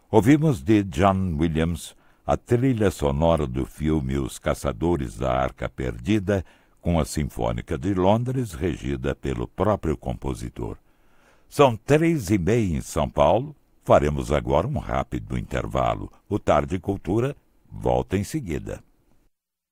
Ouvimos de John Williams a trilha sonora do filme Os Caçadores da Arca Perdida, com a Sinfônica de Londres, regida pelo próprio compositor. São 3h30 em São Paulo. Faremos agora um rápido intervalo. O Tarde Cultura volta em seguida.